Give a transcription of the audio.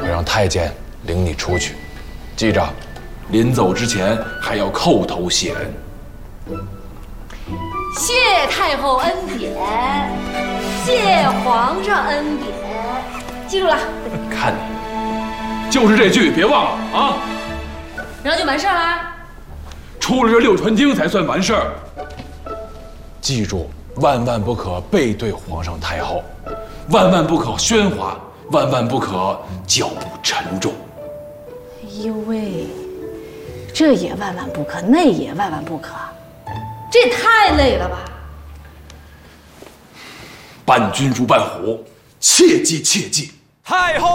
会让太监领你出去，记着，临走之前还要叩头谢恩。 谢太后恩典，谢皇上恩典，记住了。 看你，就是这句，别忘了啊！ 然后就完事儿啦。 出了这6传经才算完事儿。记住，万万不可背对皇上太后，万万不可喧哗，万万不可脚步沉重。 哎呦喂，这也万万不可，那也万万不可，这也太累了吧！ 伴君如伴虎，切记切记。 太后。